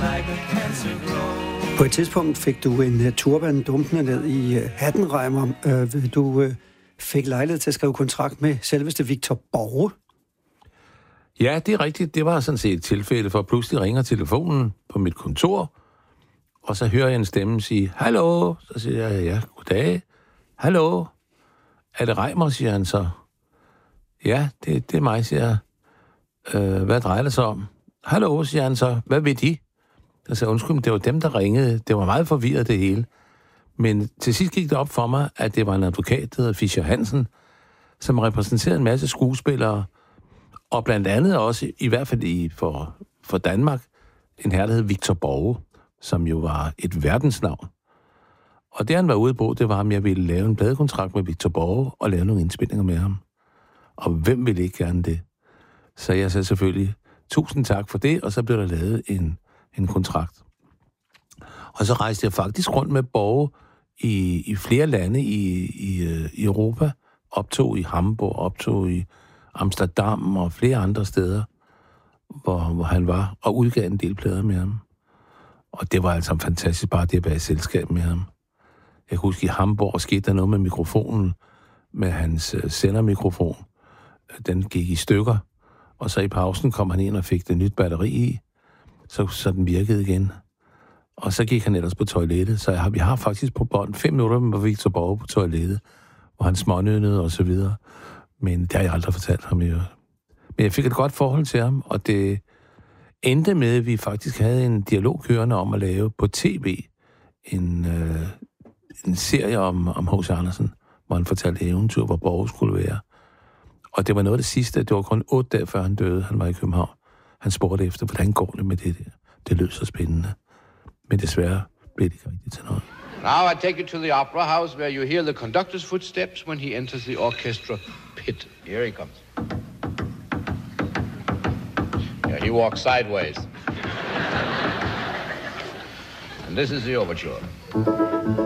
På et tidspunkt fik du en turban dumpende ned i hatten, Reimer. Du fik lejlighed til at skrive kontrakt med selveste Victor Borge. Ja, det er rigtigt. Det var sådan set et tilfælde, for pludselig ringer telefonen på mit kontor, og så hører jeg en stemme sige, hallo, så siger jeg, ja, goddag, hallo, er det Reimer, siger han så. Ja, det er mig, siger jeg. Hvad drejer det sig om? Hallo, siger han så, hvad vil de? Jeg sagde, undskyld, det var dem, der ringede. Det var meget forvirret, det hele. Men til sidst gik det op for mig, at det var en advokat, der hedder Fischer Hansen, som repræsenterede en masse skuespillere, og blandt andet også, i hvert fald for Danmark, en herre, der hed Victor Borge, som jo var et verdensnavn. Og det, han var ude på, det var, om jeg ville lave en pladekontrakt med Victor Borge og lave nogle indspilninger med ham. Og hvem ville ikke gerne det? Så jeg sagde selvfølgelig, tusind tak for det, og så blev der lavet en kontrakt. Og så rejste jeg faktisk rundt med Borge i flere lande i Europa, optog i Hamburg, optog i Amsterdam og flere andre steder, hvor han var, og udgav en del plader med ham. Og det var altså fantastisk bare det at være i selskab med ham. Jeg kan huske, i Hamburg skete der noget med mikrofonen, med hans sendermikrofon. Den gik i stykker, og så i pausen kom han ind og fik det nyt batteri i, så den virkede igen. Og så gik han ellers på toilettet, så vi har faktisk på bånd 5 minutter med Victor Borge på toilettet, hvor han smånønnede og så videre. Men det har jeg aldrig fortalt ham i øvrigt. Men jeg fik et godt forhold til ham, og det endte med, at vi faktisk havde en dialog kørende om at lave på tv en serie om H.C. Andersen, hvor han fortalte eventyr, hvor Borge skulle være. Og det var noget af det sidste, det var kun 8 dage før han døde, han var i København. Han spurgte efter, hvordan går det med det der? Det lød så spændende. Men desværre blev det ikke rigtigt til noget. Now I take you to the opera house where you hear the conductor's footsteps when he enters the orchestra pit. Here he comes. Yeah, he walks sideways. And this is the overture.